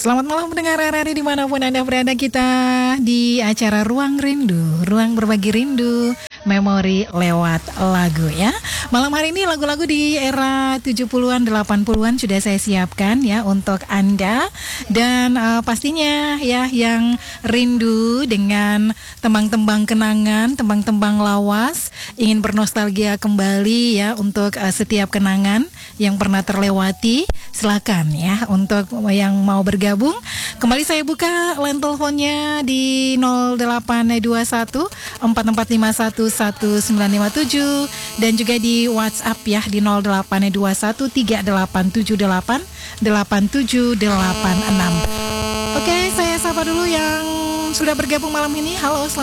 Selamat malam pendengar RRI dimanapun Anda berada, kita di acara Ruang Rindu, ruang berbagi rindu, memori lewat lagu ya. Malam hari ini lagu-lagu di era 70-an, 80-an sudah saya siapkan ya untuk Anda. Dan pastinya ya yang rindu dengan tembang-tembang kenangan, tembang-tembang lawas, ingin bernostalgia kembali ya untuk setiap kenangan yang pernah terlewati. Silakan ya untuk yang mau bergabung. Kembali saya buka line teleponnya di 0821 4451 1957 dan juga di WhatsApp ya di 0821 3878 8786. Oke, saya sapa dulu yang sudah bergabung malam ini. Halo, selamat